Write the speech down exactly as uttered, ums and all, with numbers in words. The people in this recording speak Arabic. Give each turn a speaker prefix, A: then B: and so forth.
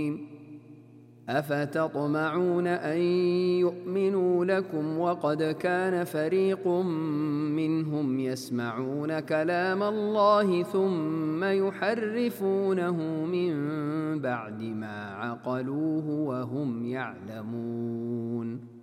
A: أفتطمعون أن يؤمنوا لكم وقد كان فريق منهم يسمعون كلام الله ثم يحرفونه من بعد ما عقلوه وهم يعلمون